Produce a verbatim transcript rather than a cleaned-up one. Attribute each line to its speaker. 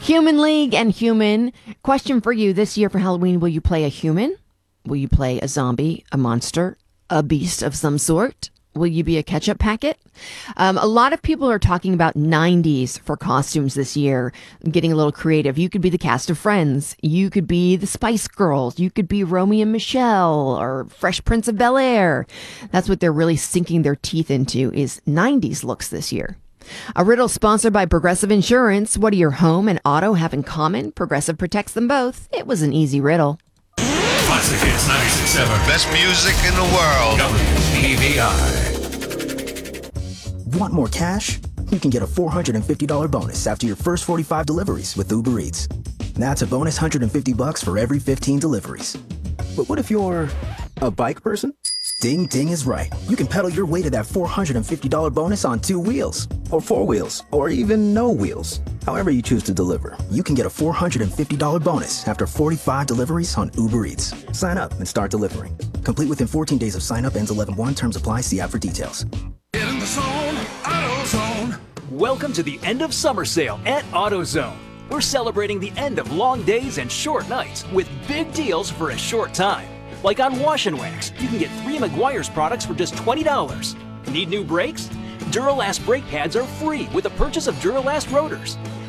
Speaker 1: Human League and Human. Question for you this year for Halloween. Will you play a human? Will you play a zombie, a monster, a beast of some sort? Will you be a ketchup packet? Um, a lot of people are talking about nineties for costumes this year, getting a little creative. You could be the cast of Friends. You could be the Spice Girls. You could be Romy and Michelle or Fresh Prince of Bel-Air. That's what they're really sinking their teeth into is nineties looks this year. A riddle sponsored by Progressive Insurance. What do your home and auto have in common? Progressive protects them both. It was an easy riddle.
Speaker 2: Classic Hits ninety-six point seven.
Speaker 3: Best music in the world.
Speaker 2: W E V I.
Speaker 4: Want more cash? You can get a four hundred fifty dollars bonus after your first forty-five deliveries with Uber Eats. That's a bonus one hundred fifty bucks for every fifteen deliveries. But what if you're a bike person? Ding Ding is right. You can pedal your way to that four hundred fifty dollars bonus on two wheels, or four wheels, or even no wheels. However you choose to deliver, you can get a four hundred fifty dollars bonus after forty-five deliveries on Uber Eats. Sign up and start delivering. Complete within fourteen days of sign up. Ends eleven one. Terms apply. See app for details.
Speaker 2: Get in the zone, AutoZone.
Speaker 5: Welcome to the end of summer sale at AutoZone. We're celebrating the end of long days and short nights with big deals for a short time. Like on Wash and Wax, you can get three Meguiar's products for just twenty dollars. Need new brakes? Duralast brake pads are free with the purchase of Duralast rotors.